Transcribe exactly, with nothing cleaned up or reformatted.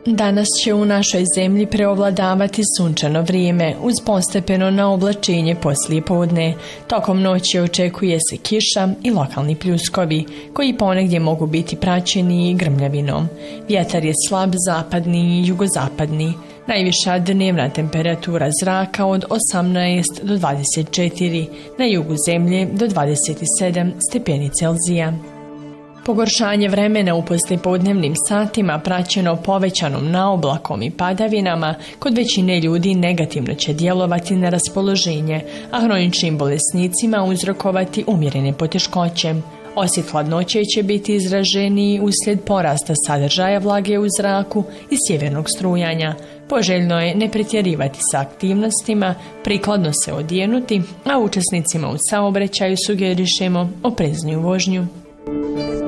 Danas će u našoj zemlji preovladavati sunčano vrijeme uz postepeno naoblačenje poslije podne. Tokom noći očekuje se kiša i lokalni pljuskovi, koji ponegdje mogu biti praćeni i grmljavinom. Vjetar je slab zapadni i jugozapadni. Najviša dnevna temperatura zraka od osamnaest do dvadeset četiri, na jugu zemlje do dvadeset sedam stepeni Celzija. Pogoršanje vremena u poslijepodnevnim satima praćeno povećanom naoblakom i padavinama kod većine ljudi negativno će djelovati na raspoloženje, a hroničnim bolesnicima uzrokovati umjerene poteškoće. Osjet hladnoće će biti izraženiji uslijed porasta sadržaja vlage u zraku i sjevernog strujanja. Poželjno je ne pretjerivati sa aktivnostima, prikladno se odjenuti, a učesnicima u saobraćaju sugerišemo oprezniju vožnju.